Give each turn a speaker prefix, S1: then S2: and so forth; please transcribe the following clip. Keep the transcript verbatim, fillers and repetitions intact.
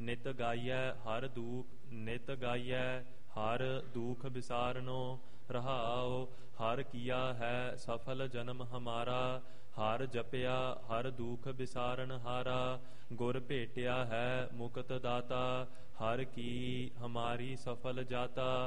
S1: ਨਿਤ ਗਾਈਐ ਹਰ ਦੂਖ ਨਿਤ ਗਾਈਐ ਹਰ ਦੁਖ ਵਿਸਾਰਨੋ। ਰਹਾਉ ਹਰ ਕੀਆ ਹੈ ਸਫਲ ਜਨਮ ਹਮਾਰਾ, ਹਰ ਜਪਿਆ ਹਰ ਦੁਖ ਵਿਸਾਰਨ ਹਾਰਾ। ਗੁਰ ਭੇਟਿਆ ਹੈ ਮੁਕਤ ਦਾਤਾ, ਹਰ ਕੀ ਹਮਾਰੀ ਸਫਲ ਜਾਤਾ।